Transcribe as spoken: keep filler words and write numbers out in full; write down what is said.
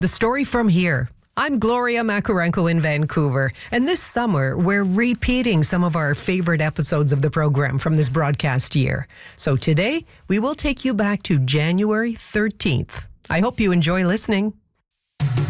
The Story from Here. I'm Gloria Makarenko in Vancouver, and this summer we're repeating some of our favorite episodes of the program from this broadcast year. So today we will take you back to January thirteenth. I hope you enjoy listening.